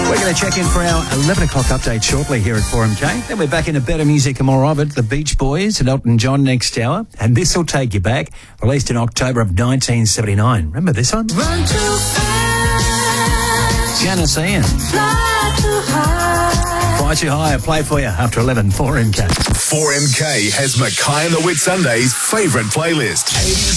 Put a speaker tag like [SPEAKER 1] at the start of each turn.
[SPEAKER 1] We're going to check in for our 11 o'clock update shortly here at 4MK. Then we're back into better music and more of it. The Beach Boys and Elton John next hour. And This Will Take You Back, released in October of 1979. Remember this one?
[SPEAKER 2] Run too fast.
[SPEAKER 1] Janice Ian.
[SPEAKER 2] Fly too high.
[SPEAKER 1] Fly Too High, I play for you after 11, 4MK.
[SPEAKER 3] 4MK has Mackay and the Whitsundays' favourite playlist. 80s